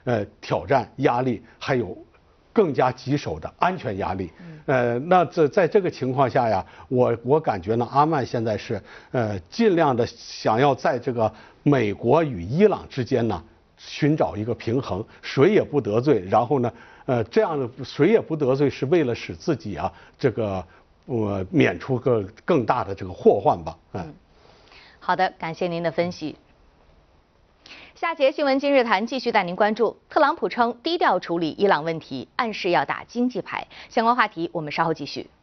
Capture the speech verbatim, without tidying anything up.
呃挑战压力，还有更加棘手的安全压力。呃，那这在这个情况下呀，我我感觉呢，阿曼现在是呃尽量的想要在这个美国与伊朗之间呢寻找一个平衡，谁也不得罪，然后呢，呃，这样的谁也不得罪，是为了使自己啊这个呃免除个更大的这个祸患吧。嗯， 嗯好的，感谢您的分析。下节新闻今日谈继续带您关注，特朗普称低调处理伊朗问题，暗示要打经济牌。相关话题我们稍后继续。